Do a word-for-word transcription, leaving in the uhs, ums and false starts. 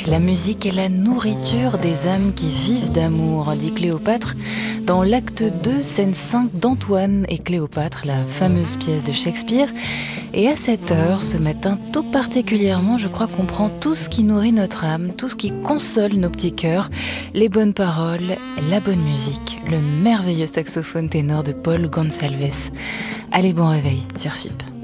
La musique est la nourriture des âmes qui vivent d'amour, dit Cléopâtre dans l'acte deux, scène cinq d'Antoine et Cléopâtre, la fameuse pièce de Shakespeare. Et à cette heure, ce matin tout particulièrement, je crois qu'on prend tout ce qui nourrit notre âme, tout ce qui console nos petits cœurs, les bonnes paroles, la bonne musique, le merveilleux saxophone ténor de Paul Gonsalves. Allez, bon réveil sur F I P.